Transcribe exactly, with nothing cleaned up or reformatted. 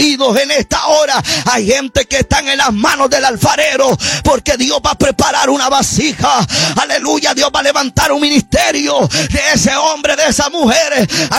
pulidos en esta hora. Hay gente que están en las manos del alfarero, porque Dios va a preparar una vasija. Aleluya, Dios va a levantar un ministerio de ese hombre, de esa mujer,